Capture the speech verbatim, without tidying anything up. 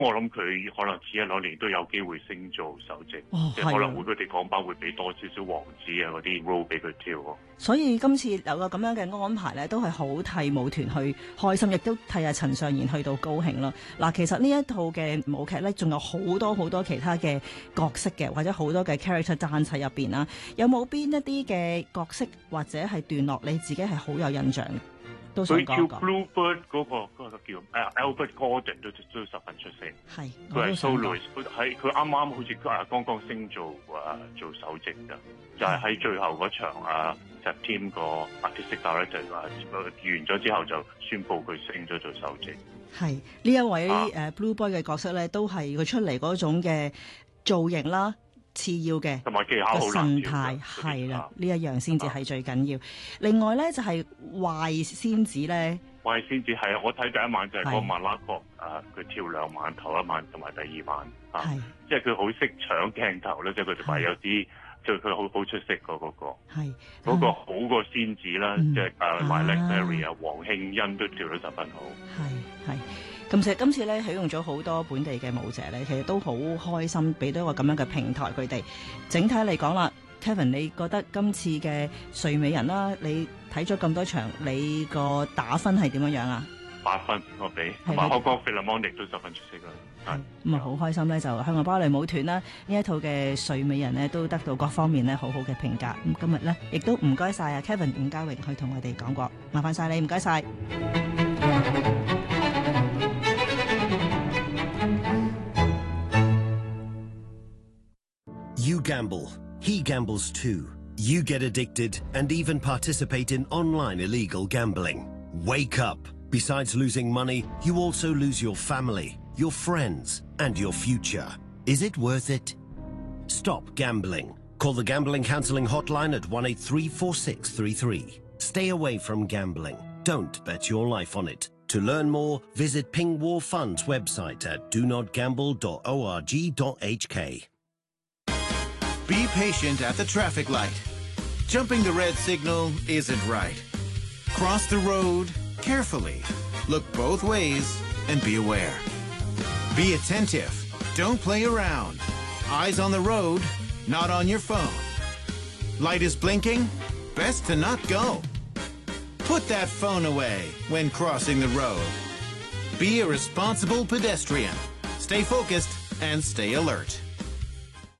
我諗佢可能遲一兩年都有機會升做首席， 哦、 即係可能會佢哋港版會俾多少少王子啊嗰啲 role 俾佢跳喎。 所以今次有個咁樣嘅安排咧，都係好替舞團去開心，亦都替阿陳尚賢去到高興啦。嗱，其實呢一套嘅舞劇咧，仲有好多好多其他嘅角色嘅，或者好多嘅 character dance 喺入邊啦。有冇邊一啲嘅角色或者係段落你自己係好有印象？ 佢叫 Bluebird 嗰、那個嗰、那個叫 Albert Gordon 都都十分出色。 係， 佢係 solo， 佢喺佢啱啱好似啊剛剛升做啊做首席㗎，就係、是、喺最後嗰場啊 Team 個 artistic director 話完咗之後就宣佈佢升咗做首席。係呢一位誒、啊uh, Bluebird 嘅角色咧，都係佢出嚟嗰種嘅造型啦。次要嘅同埋技巧好神態係啦，呢一樣先至係最緊要。另外咧就係、是、壞仙子咧， 壞仙子係我睇第一晚就係嗰個曼拉國啊，佢跳兩晚，頭一晚同埋第二晚啊，即係佢好識搶鏡頭咧，即係佢話有啲就佢好好出色個嗰個，係嗰、那個好過仙子啦，即係啊 Violet Berry 啊，黃慶欣都跳得十分好， 係係。咁其實今次咧起用咗好多本地嘅舞者咧，其實都好開心，俾到一個咁樣嘅平台佢哋。整體嚟講啦 ，Kevin， 你覺得今次嘅睡美人啦，你睇咗咁多場，你個打分係點樣樣啊？ 八分我俾，同埋香港 Philharmonic 都十分出色啦。 咁啊，好開心咧，就香港芭蕾舞團啦，呢一套嘅睡美人咧，都得到各方面咧好好嘅評價。咁今日咧，亦都唔該晒啊 Kevin 伍家榮去同我哋講過，麻煩晒你，唔該晒。 You gamble, he gambles too. You get addicted and even participate in online illegal gambling. Wake up. Besides losing money, you also lose your family, your friends, and your future. Is it worth it? Stop gambling. Call the Gambling Counseling Hotline at one eight three, four six three three. Stay away from gambling. Don't bet your life on it. To learn more, visit Ping War Fund's website at do not gamble dot org dot h k. Be patient at the traffic light. Jumping the red signal isn't right. Cross the road carefully. Look both ways and be aware. Be attentive. Don't play around. Eyes on the road, not on your phone. Light is blinking? Best to not go. Put that phone away when crossing the road. Be a responsible pedestrian. Stay focused and stay alert.